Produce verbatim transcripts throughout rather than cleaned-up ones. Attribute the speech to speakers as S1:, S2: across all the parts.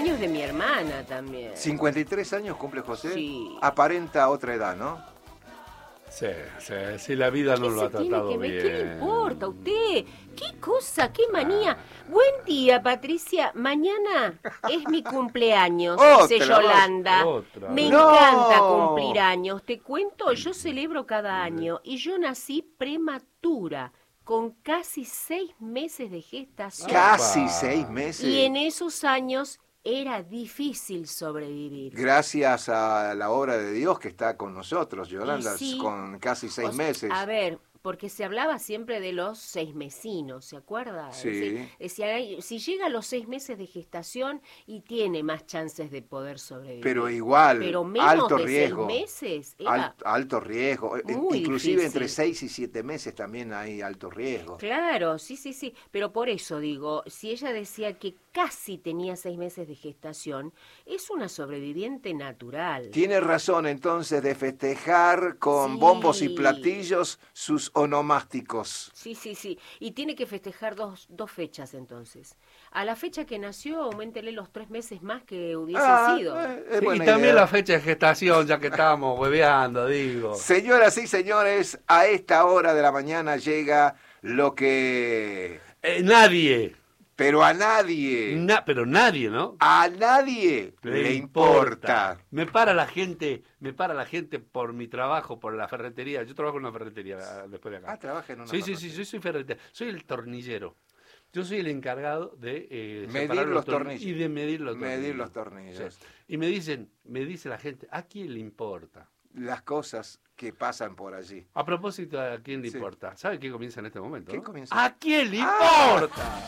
S1: cumpleaños de mi hermana también.
S2: ¿cincuenta y tres años cumple José?
S1: Sí.
S2: Aparenta otra edad, ¿no?
S3: Sí, sí, sí, la vida no
S1: ¿Qué
S3: lo ha
S1: se tiene
S3: tratado
S1: que ver?
S3: bien.
S1: ¿Qué le importa a usted? ¿Qué cosa? ¿Qué manía? Buen día, Patricia. Mañana es mi cumpleaños, dice
S2: Otra
S1: Yolanda.
S3: Otra
S1: Me
S3: vez.
S1: encanta
S2: No.
S1: cumplir años. Te cuento, yo celebro cada año y yo nací prematura, con casi seis meses de gestación.
S2: Casi
S3: Opa.
S2: seis meses.
S1: Y en esos años era difícil sobrevivir.
S2: Gracias a la obra de Dios que está con nosotros, Yolanda,
S1: Y sí,
S2: con casi seis
S1: o sea,
S2: meses.
S1: A ver, porque se hablaba siempre de los seis mesinos, ¿se acuerda?
S2: Sí.
S1: Es decir, decía, "Ay, si llega a los seis meses de gestación y tiene más chances de poder sobrevivir.
S2: Pero igual,
S1: Pero menos
S2: alto
S1: de
S2: riesgo.
S1: seis meses era
S2: Alto, alto riesgo.
S1: muy
S2: Inclusive
S1: difícil.
S2: entre seis y siete meses también hay alto riesgo.
S1: Claro, sí, sí, sí. Pero por eso digo, si ella decía que casi tenía seis meses de gestación, es una sobreviviente natural.
S2: Tiene razón entonces de festejar con
S1: Sí.
S2: bombos y platillos sus onomásticos.
S1: Sí, sí, sí. Y tiene que festejar dos, dos fechas entonces. A la fecha que nació, auméntele los tres meses más que hubiese
S2: Ah,
S1: sido.
S2: eh, es
S3: Sí, y
S2: buena
S3: también
S2: idea.
S3: la fecha de gestación, ya que estábamos hueveando, digo.
S2: Señoras y señores, a esta hora de la mañana llega lo que...
S3: Eh, nadie,
S2: Pero a nadie,
S3: na- pero nadie, ¿no?
S2: a nadie le, importa.
S3: Me para la gente, me para la gente por mi trabajo, por la ferretería. Yo trabajo en una ferretería ah, después de acá.
S2: Ah, trabaja en una
S3: Sí, sí, sí,
S2: ferretería.
S3: yo soy ferretero, soy el tornillero. Yo soy el encargado de eh,
S2: Medir
S3: separar
S2: los
S3: torni-
S2: tornillos.
S3: y de medir los
S2: Medir
S3: tornillos.
S2: los tornillos.
S3: Sí. Y me dicen, me dice la gente, ¿a quién le importa?
S2: Las cosas que pasan por allí.
S3: A propósito, ¿a quién le
S2: Sí.
S3: importa? ¿Sabe qué comienza en este momento?
S2: ¿Qué
S3: no?
S2: comienza?
S3: ¿A quién le
S2: Ah.
S3: importa?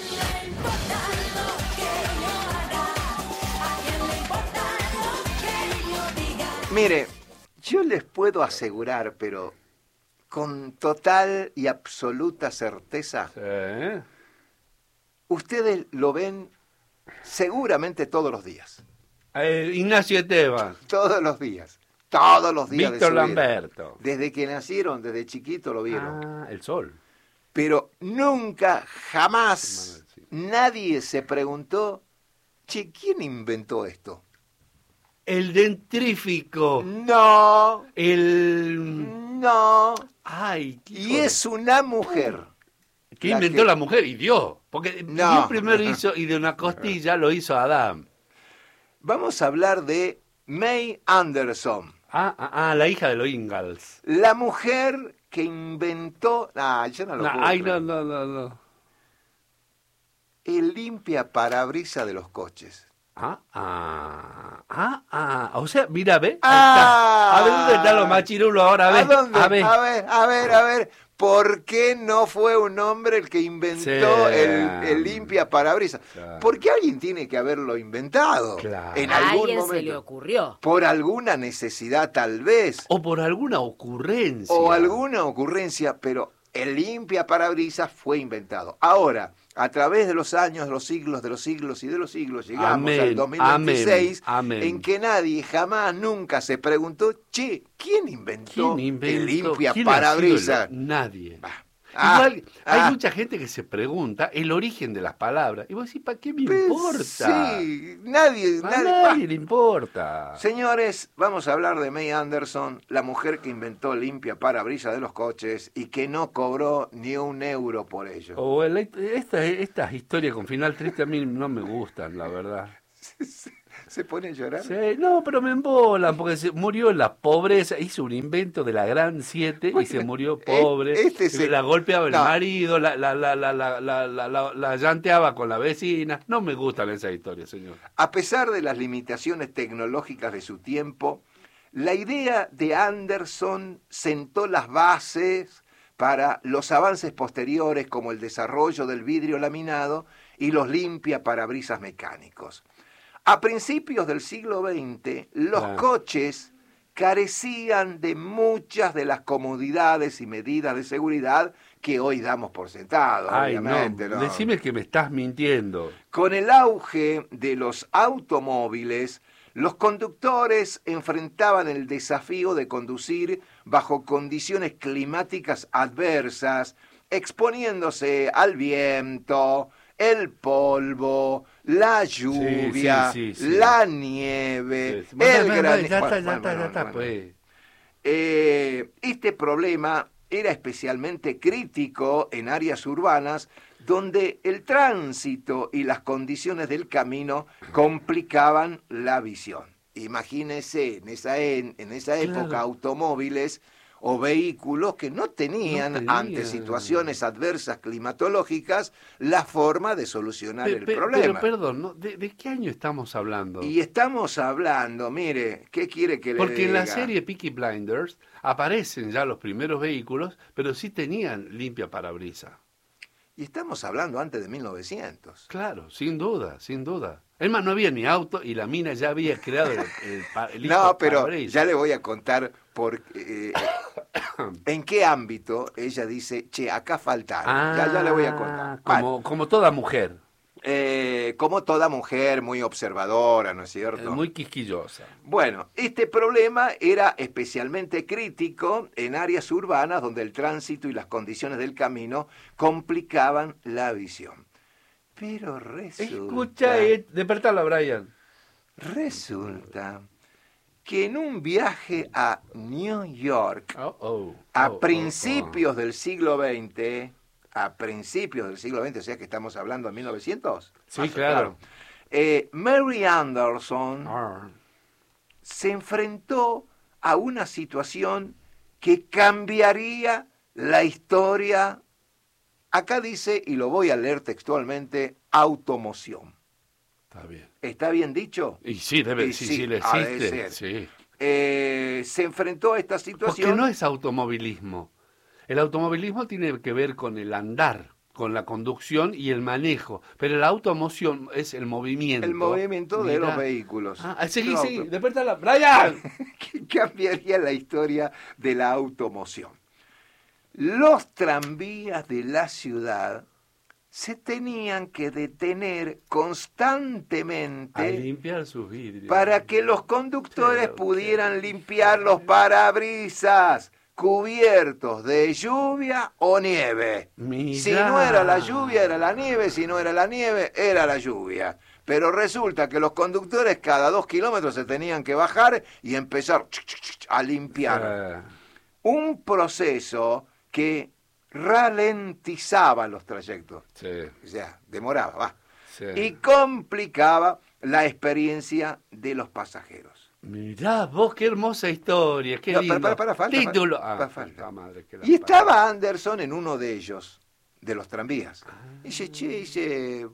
S2: Mire, yo les puedo asegurar, pero con total y absoluta certeza,
S3: Sí.
S2: ustedes lo ven seguramente todos los días.
S3: Eh, Ignacio Esteban,
S2: Todos los días. Todos los días de
S3: Víctor
S2: su vida.
S3: Lamberto.
S2: Desde que nacieron, desde chiquito lo vieron.
S3: Ah, el sol.
S2: Pero nunca, jamás,
S3: Manuel, sí.
S2: nadie se preguntó, che, ¿quién inventó esto?
S3: El dentrífico.
S2: No,
S3: El...
S2: no.
S3: Ay, qué
S2: Y
S3: hijo de-
S2: es una mujer.
S3: ¿Qué
S2: la
S3: inventó
S2: que-
S3: la mujer? Y Dios. Porque
S2: No.
S3: Dios primero hizo, y de una costilla lo hizo Adán.
S2: Vamos a hablar de May Anderson,
S3: Ah, ah, ah, la hija de los Ingalls.
S2: la mujer que inventó... Ah, yo no lo
S3: No,
S2: puedo
S3: ay,
S2: creer.
S3: no, no, no, no.
S2: El limpia parabrisas de los coches.
S3: Ah, ah, ah, ah. O sea, mira, ve. Ahí
S2: Ah.
S3: está. A ver dónde está los machirulos ahora, ve.
S2: ¿A dónde?
S3: A ver.
S2: A ver, a ver, a ver. ¿Por qué no fue un hombre el que inventó
S3: Sí.
S2: el, el limpia parabrisas?
S3: Claro.
S2: Porque alguien tiene que haberlo inventado.
S3: Claro.
S2: En
S1: A
S2: algún
S1: alguien
S2: momento.
S1: se le ocurrió.
S2: Por alguna necesidad tal vez.
S3: O por alguna ocurrencia.
S2: O alguna ocurrencia, pero el limpia parabrisas fue inventado. Ahora, a través de los años, de los siglos, de los siglos y de los siglos, llegamos
S3: Amén,
S2: al dos mil veintiséis,
S3: amén, amén.
S2: en que nadie jamás, nunca se preguntó, che, ¿quién inventó,
S3: ¿Quién inventó?
S2: el limpia
S3: ¿Quién ha sido
S2: parabrisas?
S3: el- Nadie.
S2: Bah. Ah,
S3: Igual, hay
S2: ah.
S3: mucha gente que se pregunta el origen de las palabras. Y vos decís, ¿para qué me
S2: Pues,
S3: importa?
S2: Sí, nadie,
S3: A
S2: nadie.
S3: nadie
S2: bah.
S3: le importa.
S2: Señores, vamos a hablar de May Anderson, la mujer que inventó limpia parabrisas de los coches y que no cobró ni un euro por ello.
S3: O el- esta- estas historias con final triste a mí no me gustan, la verdad.
S2: ¿Se pone a llorar?
S3: Sí, no, pero me embolan, porque se murió en la pobreza, hizo un invento de la gran siete y se murió pobre.
S2: este se-
S3: La golpeaba el
S2: no.
S3: marido, la, la, la, la, la, la, la, la- la llanteaba con la vecina. No me gustan esas historias, señor.
S2: A pesar de las limitaciones tecnológicas de su tiempo, la idea de Anderson sentó las bases para los avances posteriores como el desarrollo del vidrio laminado y los limpia parabrisas mecánicos. A principios del siglo veinte, los
S3: Claro.
S2: coches carecían de muchas de las comodidades y medidas de seguridad que hoy damos por sentado,
S3: Ay, no,
S2: obviamente, ¿no?
S3: decime que me estás mintiendo.
S2: Con el auge de los automóviles, los conductores enfrentaban el desafío de conducir bajo condiciones climáticas adversas, exponiéndose al viento, el polvo, la lluvia,
S3: sí, sí, sí.
S2: la nieve,
S3: Sí, sí. Bueno,
S2: el
S3: bueno,
S2: granizo.
S3: ya está,
S2: Bueno,
S3: ya está,
S2: bueno,
S3: ya está,
S2: bueno,
S3: pues.
S2: Eh, este problema era especialmente crítico en áreas urbanas donde el tránsito y las condiciones del camino complicaban la visión. Imagínese en esa, en, en esa época
S3: Claro.
S2: automóviles o vehículos que no tenían,
S3: No
S2: ante
S3: tenía.
S2: situaciones adversas climatológicas, la forma de solucionar
S3: Pe-
S2: el
S3: pe-
S2: problema.
S3: Pero perdón, ¿no? ¿De, de qué año estamos hablando?
S2: Y estamos hablando, mire, ¿qué quiere que le
S3: Porque en
S2: diga?
S3: la serie Peaky Blinders aparecen ya los primeros vehículos, pero sí tenían limpia parabrisas.
S2: Y estamos hablando antes de mil novecientos.
S3: Claro, sin duda, sin duda. Es más, no había ni auto y la mina ya había creado el, el, pa- el listo
S2: No, pero
S3: parabrisas.
S2: ya le voy a contar por, eh, en qué ámbito ella dice, che, acá falta algo.
S3: Ah,
S2: ya, ya le voy a contar.
S3: Como, como toda mujer,
S2: Eh, como toda mujer muy observadora, ¿no es cierto?
S3: eh, muy quisquillosa.
S2: Bueno, este problema era especialmente crítico en áreas urbanas donde el tránsito y las condiciones del camino complicaban la visión. Pero resulta...
S3: Escucha, eh, despertala, Brian.
S2: Resulta que en un viaje a New York
S3: Oh, oh,
S2: a
S3: oh,
S2: principios del siglo veinte, a principios del siglo veinte, o sea que estamos hablando de mil novecientos.
S3: Sí,
S2: Más,
S3: claro.
S2: eh, Mary Anderson
S3: oh, oh. Ah,
S2: se enfrentó a una situación que cambiaría la historia. Acá dice, y lo voy a leer textualmente, automoción.
S3: está bien.
S2: ¿Está bien dicho?
S3: Y sí, debe,
S2: Y
S3: sí,
S2: sí,
S3: sí, le
S2: ha de
S3: existe.
S2: ser.
S3: Sí.
S2: Eh, se enfrentó a esta situación.
S3: Porque no es automovilismo. El automovilismo tiene que ver con el andar, con la conducción y el manejo. Pero la automoción es el movimiento.
S2: El movimiento de
S3: Mirá.
S2: los vehículos.
S3: Ah, seguí,
S2: No,
S3: seguí.
S2: pero-
S3: Despertala. ¡Brian!
S2: que cambiaría la historia de la automoción. Los tranvías de la ciudad se tenían que detener
S3: A
S2: constantemente
S3: limpiar sus vidrios.
S2: para que los conductores
S3: Pero,
S2: pudieran
S3: qué-
S2: limpiar los parabrisas cubiertos de lluvia o nieve.
S3: Mirá.
S2: Si no era la lluvia, era la nieve, si no era la nieve, era la lluvia. Pero resulta que los conductores cada dos kilómetros se tenían que bajar y empezar a limpiar.
S3: Eh,
S2: Un proceso que ralentizaba los trayectos.
S3: sí,
S2: O sea, demoraba, va.
S3: sí.
S2: Y complicaba la experiencia de los pasajeros.
S3: Mirá vos, qué hermosa historia, qué
S2: No,
S3: lindo.
S2: para, para, para, falta,
S3: Título.
S2: falta,
S3: Ah,
S2: falta.
S3: puta madre, que la
S2: Y
S3: parió.
S2: estaba Anderson en uno de ellos, de los tranvías.
S3: Ah.
S2: Y dice, che, dice,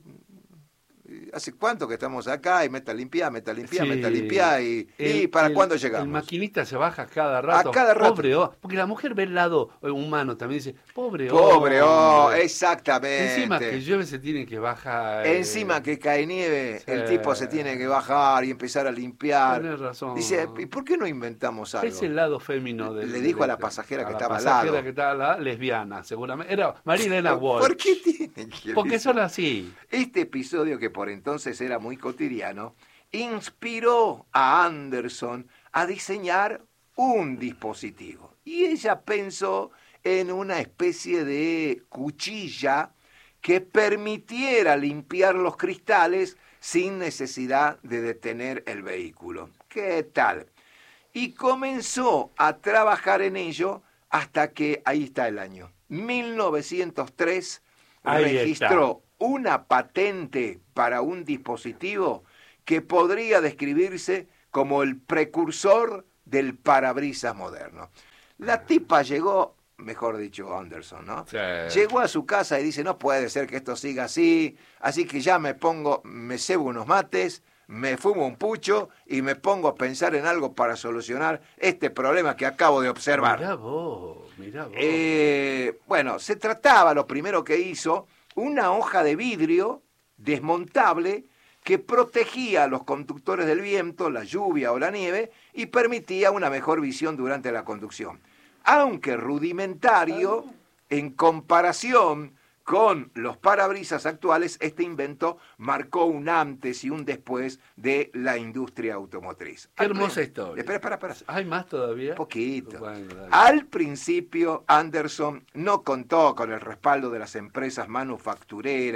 S2: ¿hace cuánto que estamos acá? Y meta limpiá, meta limpiá,
S3: Sí.
S2: meta limpiá. ¿Y,
S3: El-
S2: y para
S3: el-
S2: cuándo
S3: El
S2: llegamos?
S3: maquinista se baja cada rato.
S2: A cada rato.
S3: Pobre oh, porque la mujer ve el lado eh, humano también dice, pobre
S2: Pobre, oh,
S3: hombre.
S2: exactamente.
S3: Encima que llueve se tiene que bajar.
S2: Encima que cae nieve,
S3: sí.
S2: el tipo se tiene que bajar y empezar a limpiar.
S3: Tenés razón.
S2: Dice, ¿y por qué no inventamos algo?
S3: Es el lado fémino del.
S2: Le dijo a la
S3: del-
S2: pasajera que
S3: la
S2: estaba al
S3: pasajera
S2: lado.
S3: que estaba al lado, lesbiana, seguramente. Era Marilena Walsh.
S2: ¿Por qué tiene que
S3: Porque
S2: decir?
S3: son así.
S2: Este episodio, que por entonces era muy cotidiano, inspiró a Anderson a diseñar un dispositivo. Y ella pensó en una especie de cuchilla que permitiera limpiar los cristales sin necesidad de detener el vehículo. ¿Qué tal? Y comenzó a trabajar en ello hasta que, ahí está el año, mil novecientos tres,
S3: Ahí
S2: registró una patente para un dispositivo que podría describirse como el precursor del parabrisas moderno. La tipa llegó, mejor dicho, Anderson, ¿no?
S3: Sí.
S2: Llegó a su casa y dice, no puede ser que esto siga así, así que ya me pongo, me cebo unos mates, me fumo un pucho y me pongo a pensar en algo para solucionar este problema que acabo de observar.
S3: Mirá vos, mirá vos.
S2: Eh, bueno, se trataba, lo primero que hizo, una hoja de vidrio desmontable que protegía a los conductores del viento, la lluvia o la nieve y permitía una mejor visión durante la conducción. Aunque rudimentario, en comparación con los parabrisas actuales, este invento marcó un antes y un después de la industria automotriz.
S3: Qué
S2: Al
S3: hermosa
S2: prin-
S3: historia.
S2: Espera, espera, espera.
S3: ¿Hay más todavía?
S2: Poquito.
S3: Bueno, dale.
S2: Al principio, Anderson no contó con el respaldo de las empresas manufactureras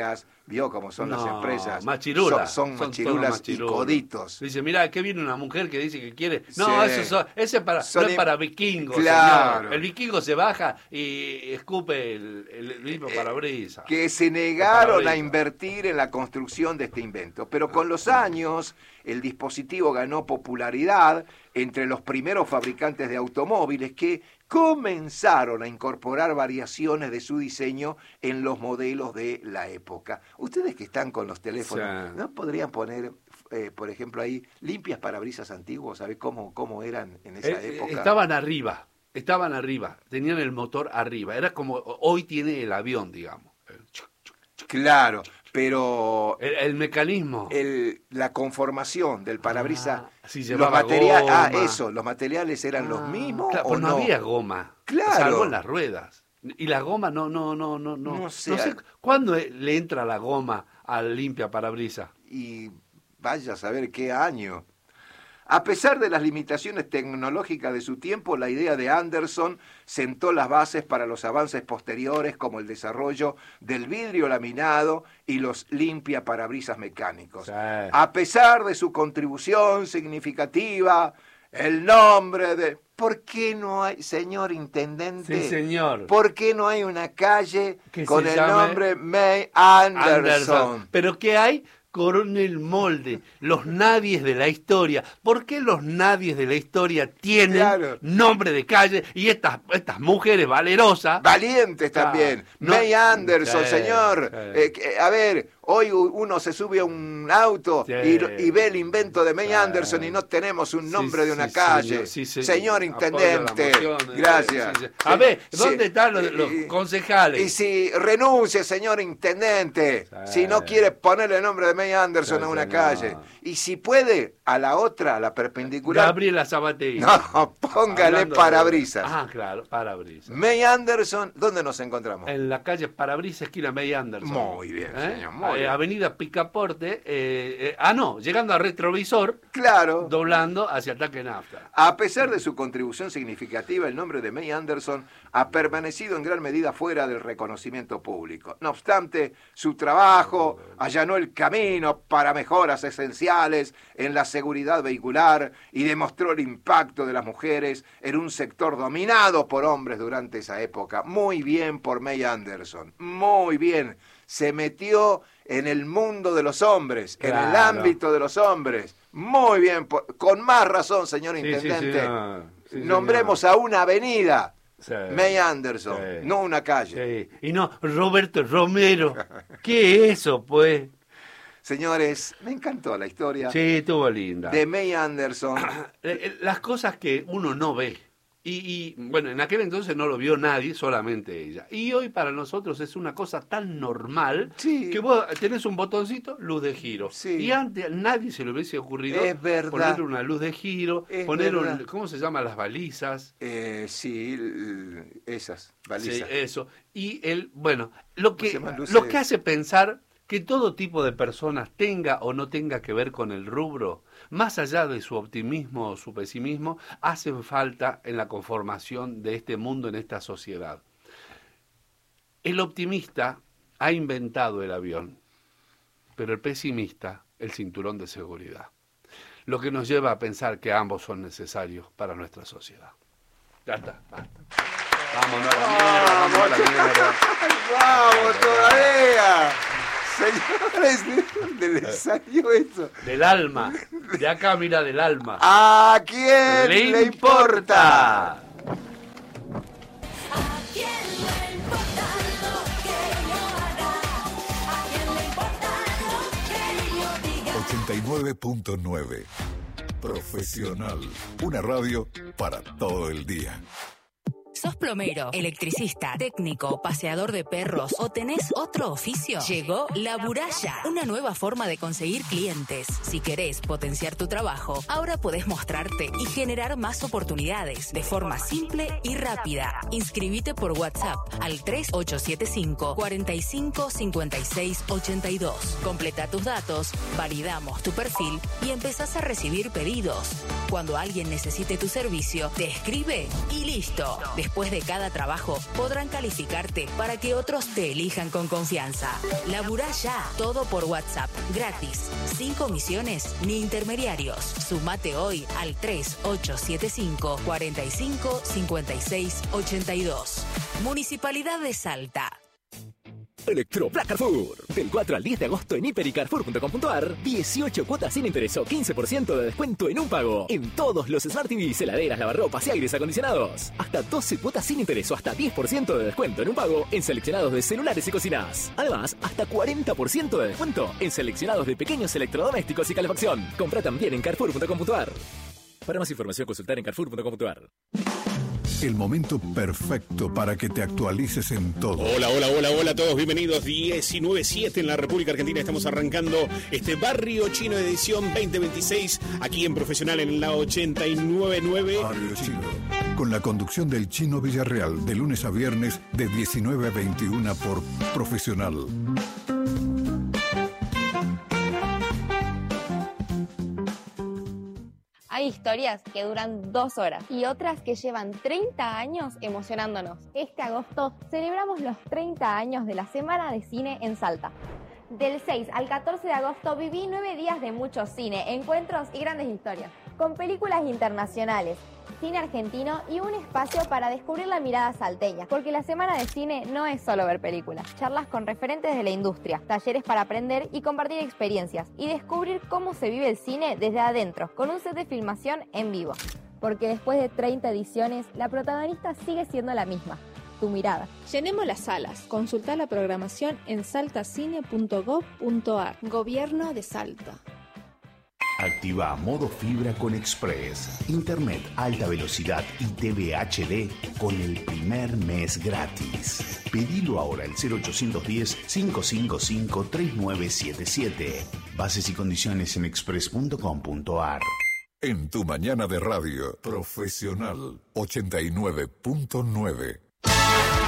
S2: vio cómo son
S3: no,
S2: las empresas.
S3: Machirulas.
S2: Son, son, son machirulas, machirulas y coditos.
S3: Dice, mira, que viene una mujer que dice que quiere... No,
S2: sí.
S3: eso son, ese para,
S2: son
S3: no es para vikingos,
S2: claro.
S3: señor. El vikingo se baja y escupe el, el limpio parabrisas.
S2: Que se negaron a invertir en la construcción de este invento. Pero con los años, el dispositivo ganó popularidad entre los primeros fabricantes de automóviles que comenzaron a incorporar variaciones de su diseño en los modelos de la época. Ustedes que están con los teléfonos, sí. ¿no podrían poner, eh, por ejemplo, ahí limpias parabrisas antiguos? ¿Sabés cómo, cómo eran en esa
S3: eh,
S2: época?
S3: Estaban arriba, estaban arriba, tenían el motor arriba. Era como hoy tiene el avión, digamos.
S2: Claro, pero
S3: el, el mecanismo,
S2: el, la conformación del parabrisas,
S3: ah, sí,
S2: los materiales, ah,
S3: goma.
S2: eso, los materiales eran ah, los mismos.
S3: Claro,
S2: ¿o
S3: pues no,
S2: no
S3: había goma,
S2: claro,
S3: salvo en las ruedas. Y la goma no, no, no, no, no.
S2: No sé,
S3: no sé cuándo le entra la goma al limpia parabrisas.
S2: Y vaya a saber qué año. A pesar de las limitaciones tecnológicas de su tiempo, la idea de Anderson sentó las bases para los avances posteriores como el desarrollo del vidrio laminado y los limpia parabrisas mecánicos.
S3: Sí.
S2: A pesar de su contribución significativa, el nombre de... ¿Por qué no hay, señor intendente?
S3: Sí, señor.
S2: ¿Por qué no hay una calle con el
S3: llame?
S2: nombre May Anderson?
S3: Anderson? ¿Pero qué hay? Coronel Molde, los nadies de la historia. ¿Por qué los nadies de la historia tienen claro. nombre de calle y estas estas mujeres valerosas?
S2: Valientes también. Ah, no, May Anderson, sí, señor.
S3: Sí.
S2: Eh, que, a ver, hoy uno se sube a un auto sí. y, y ve el invento de May sí. Anderson y no tenemos un nombre sí, de una sí, calle.
S3: Sí, sí,
S2: señor
S3: sí.
S2: intendente, moción, gracias.
S3: Sí, sí. A ver, ¿dónde están los, los y, concejales?
S2: Y si renuncie, señor intendente, sí. si no quiere ponerle el nombre de May Anderson sí, a una señor. calle. Y si puede, a la otra, a la perpendicular.
S3: Gabriela Sabatei.
S2: No, póngale Hablando parabrisas.
S3: De... Ah, claro, parabrisas.
S2: May Anderson, ¿dónde nos encontramos?
S3: En la calle Parabrisas, esquina May Anderson.
S2: Muy bien, ¿Eh? señor. Muy
S3: eh,
S2: bien.
S3: Avenida Picaporte. Eh, eh, ah, no, llegando a Retrovisor.
S2: Claro.
S3: Doblando hacia Ataque Nafta.
S2: A pesar de su contribución significativa, el nombre de May Anderson ha permanecido en gran medida fuera del reconocimiento público. No obstante, su trabajo allanó el camino para mejoras esenciales en la seguridad vehicular y demostró el impacto de las mujeres en un sector dominado por hombres durante esa época. Muy bien por May Anderson, muy bien. Se metió en el mundo de los hombres, claro. en el ámbito de los hombres. Muy bien, por, con más razón, señor sí, intendente. Sí, señor. Sí, nombremos señor. a una avenida. Sí, May Anderson, sí. no una calle.
S3: Sí. Y no Roberto Romero. ¿Qué es eso, pues?
S2: Señores, me encantó la historia.
S3: Sí, estuvo linda.
S2: De May Anderson.
S3: Las cosas que uno no ve. Y, y bueno, en aquel entonces no lo vio nadie, solamente ella. Y hoy para nosotros es una cosa tan normal
S2: sí.
S3: que vos tenés un botoncito, luz de giro.
S2: Sí.
S3: Y antes a nadie se le hubiese ocurrido
S2: es verdad.
S3: ponerle una luz de giro,
S2: es
S3: poner
S2: verdad.
S3: un, ¿cómo se llama? Las balizas.
S2: Eh, sí, esas balizas.
S3: Sí, eso. Y el, bueno, lo que, lo que hace pensar que todo tipo de personas tenga o no tenga que ver con el rubro, más allá de su optimismo o su pesimismo, hacen falta en la conformación de este mundo, en esta sociedad. El optimista ha inventado el avión, pero el pesimista el cinturón de seguridad, lo que nos lleva a pensar que ambos son necesarios para nuestra sociedad. Ya está, basta. Vámonos a la mierda, vamos a la mierda.
S2: ¡Vamos todavía! Señores, ¿de dónde le salió eso?
S3: Del alma. De acá, mira, del alma.
S2: ¿A quién le, le importa?
S4: ¿A quién le importa lo que yo haga? ¿A quién le importa lo que yo diga?
S5: ochenta y nueve punto nueve Profesional. Una radio para todo el día.
S6: ¿Sos plomero, electricista, técnico, paseador de perros o tenés otro oficio? Llegó La Buralla, una nueva forma de conseguir clientes. Si querés potenciar tu trabajo, ahora podés mostrarte y generar más oportunidades de forma simple y rápida. Inscribite por WhatsApp al tres ocho siete cinco, cuatro cinco, cinco seis ocho dos. Completa tus datos, validamos tu perfil y empezás a recibir pedidos. Cuando alguien necesite tu servicio, te escribe y listo. Después Después de cada trabajo, podrán calificarte para que otros te elijan con confianza. Laburá ya, todo por WhatsApp, gratis, sin comisiones ni intermediarios. Sumate hoy al tres ocho siete cinco, cuatro cinco, cinco seis ocho dos. Municipalidad de Salta.
S7: Electropla Carrefour. Del cuatro al diez de agosto en hiper y carrefour punto com punto ar, dieciocho cuotas sin interés o quince por ciento de descuento en un pago. En todos los Smart T Vs, heladeras, lavarropas y aires acondicionados. Hasta doce cuotas sin interés o hasta diez por ciento de descuento en un pago en seleccionados de celulares y cocinas. Además, hasta cuarenta por ciento de descuento en seleccionados de pequeños electrodomésticos y calefacción. Compra también en carrefour punto com punto ar. Para más información, consultar en carrefour punto com punto ar.
S5: El momento perfecto para que te actualices en todo.
S8: Hola, hola, hola, hola a todos, bienvenidos. diecinueve siete en la República Argentina. Estamos arrancando este Barrio Chino edición veinte veintiséis aquí en Profesional en la ochenta y nueve punto nueve.
S5: Barrio Chino, con la conducción del Chino Villarreal, de lunes a viernes de diecinueve a veintiuna por Profesional.
S9: Hay historias que duran dos horas y otras que llevan treinta años emocionándonos. Este agosto celebramos los treinta años de la Semana de Cine en Salta. Del seis al catorce de agosto viví nueve días de mucho cine, encuentros y grandes historias. Con películas internacionales, cine argentino y un espacio para descubrir la mirada salteña. Porque la Semana de Cine no es solo ver películas. Charlas con referentes de la industria, talleres para aprender y compartir experiencias. Y descubrir cómo se vive el cine desde adentro, con un set de filmación en vivo. Porque después de treinta ediciones, la protagonista sigue siendo la misma. Tu mirada.
S10: Llenemos las salas. Consulta la programación en saltacine punto gob punto ar. Gobierno de Salta.
S11: Activa modo fibra con Express. Internet alta velocidad y T V H D con el primer mes gratis. Pedilo ahora al cero ochocientos diez, cinco cinco cinco, tres nueve siete siete. Bases y condiciones en express punto com punto ar.
S5: En tu mañana de radio, Profesional ochenta y nueve punto nueve.